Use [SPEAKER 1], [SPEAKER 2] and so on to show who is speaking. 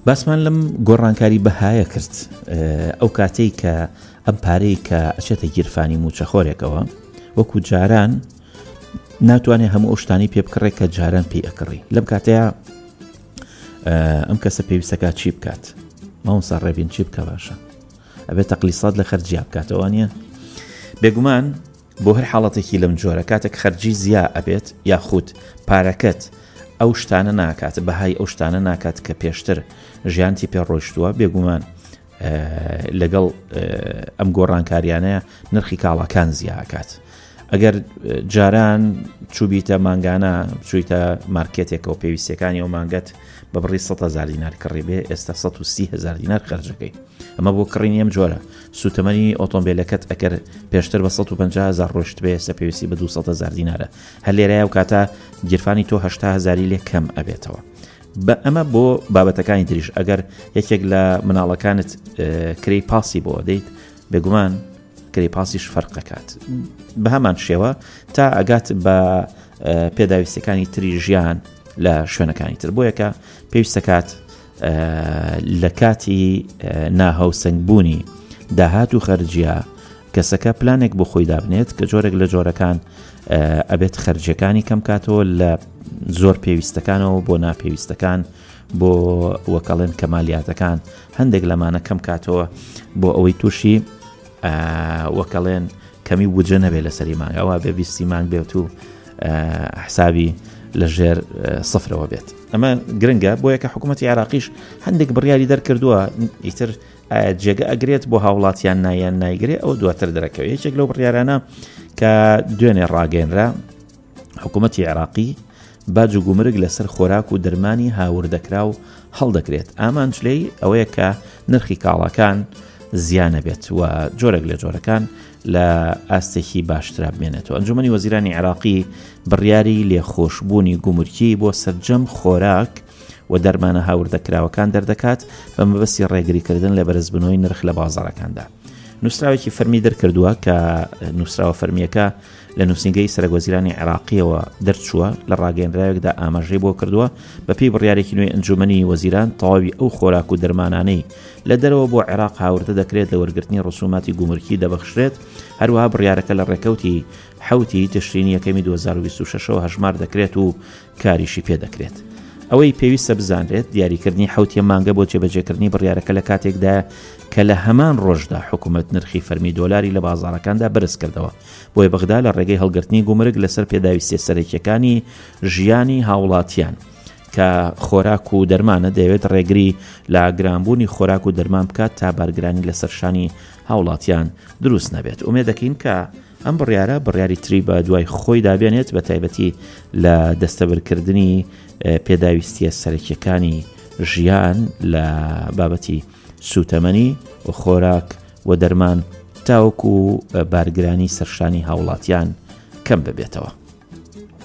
[SPEAKER 1] باسمان لەم گۆڕانکاری بەهایە کرد ئەو کاتەی کە ئەم پارەی کە ئەچێتە گیرفانی موچەخۆرێکەوە وەکو جاران ناتوانێت هەموو ئەو شتانی پێ بکڕێت کە جاران پێی ئەکڕی. لەم کاتەیە ئەم کەسە پێویستەکە چی بکات؟ ماوەسا ڕێبین چی بکە باشە؟ ئەبێت تەقلیسات لە خەرجیا بکاتەوە نیە؟ بێگومان بۆ هەر حاڵەتێکی لەم جۆرە کاتێک خەرجی زیا ئەبێت یاخود پارەکەت ئەو شتانە ناکات بەهای ئەو شتانە ناکات کە پێشتر ژیانتی پێ ڕۆیشتووە بێگومان لەگەڵ ئەم گۆڕانکاریانەیە نرخی کاڵاکان زیاکات. ئەگەر جاران چوبیتە مانگانە چوویتە مارکێتێکەوە پێویستەکانی ئەو مانگەت بە بڕی 100,000 دینار کڕی بێ ئێستا 130,000 دینار خەرجەکەی. ئەمە بۆ کڕینی ئەم جۆرە سوتەمەنی ئۆتۆمبیلەکەت ئەگەر پێشتر بە 150,000 ڕۆشت بێ ئێستا پێویستی بە 200,000 دینارە. هەر لێرەیە و کاتە گیرفانی تۆ 80,000 لێ کەم ئەبێتەوە. بە ئەمە بۆ بابەتەکانی تریش ئەگەر یەکێک لە مناڵەکانت کری پاسی بۆ دەیت بێگومان کری پاسیش فەرقەکات بە هەمان شێوە تا ئەگات بە پێداویستەکانی تری ژیان لە شوێنەکانی تر بۆ یەکە پێویستەکات لە کاتی ناهەوسنگبوونی داهات و خەرجیە کەسەکە پلانێک بۆ خۆی دابنێت کە جۆرێک لە جۆرەکان ئەبێت خەرجیەکانی کەم کاتەوە لە زۆر پێویستەکانەوە بۆ ناپێویستەکان بۆ وەکەڵێن کەمالیاتەکان هەندێک لەمانە کەم کاتەوە بۆ ئەوەی تووشی وەکەڵێن کەمی وجە نەبێت لە سەری مانگ ئەوە بێ 20 مانگ بێت و حسابی لە ژێر سفرەوە بێت. ئەمە گرنگە بۆ یەکە حکوومەتی عێراقیش هەندێک بڕیاری دەرکردووە ئیتر جێگە ئەگرێت بۆ هاوڵاتیان نایان نایگرێت ئەو دواتر دەرەکەوێت. یەکێک لەو بڕیارانە کە دوێنێ ڕاگەێنرا حکوومەتی عێراقی باج و گومرگ لەسەر خۆراک و دەرمانی هاوردەکرا و هەڵدەکرێت. ئامانجلەی ئەوەیە کە نرخی کاڵاکان زیانە بێت و جۆرێک لە جۆرەکان لە ئاستێکی باشترا بمێنێتەوە. ئەنجومەنی وەزیرانی عێراقی بڕیاری لێخۆشبوونی گومرکی بۆ سەرجەم خۆراک و دەرمانە هاوردەکراوەکان دەردەکات بە مەبەستی ڕێگریکردن لە بەرزبوونەوەی نرخ لە بازاڕەکاندا. نووسراوێکی فەرمی دەرکردووە کە نووسراوە فەرمیەکە لە نووسنگەی سەرۆکوەزیرانی عێراقیەوە دەرچووە لە ڕاگەیەنراوێکدا ئاماژەی بۆ کردووە بەپێی بڕیارێکی نوێی ئەنجومەنی وەزیران تەواوی ئەو خۆراک و دەرمانانەی لە دەرەوە بۆ عێراق هاوردە دەکرێت لە وەرگرتنی ڕسوماتی گومرکی دەبەخشرێت. هەروەها بڕیارەکە لە ڕێکەوتی حوتی تشرینی یەکەمی 2026 هەژمار دەکرێت و کاریشی پێ دەکرێت. ئەوەی پێویستە بزانرێت دیاریکردنی حوتیە مانگە بۆ جێبەجێکردنی بڕیارەکە لە کاتێکدا کە لە هەمان ڕۆژدا حکوومەت نرخی فەرمی دۆلاری لە بازاڕەکاندا بەرز کردەوە بۆیە بەغدا لە ڕێگەی هەڵگرتنی گومرگ لەسەر پێداویستی سەرەکیەکانی ژیانی هاوڵاتیان کە خۆراک و دەرمانە دەوێت ڕێگری لە گرانبوونی خۆراک و دەرمان بکات تا بارگرانی لەسەر شانی هاوڵاتیان دروست نەبێت. ئومێد دەکەین کە ئەم بڕیاری تری بە دوای خۆی دابێنێت بە تایبەتی لە دەستەبرکردنی پێداویستیە سەرەکیەکانی ژیان لە بابەتی سوتەمەنی و خۆراک و دەرمان تاوەکو بارگرانی سەرشانی هاوڵاتیان کەم ببێتەوە.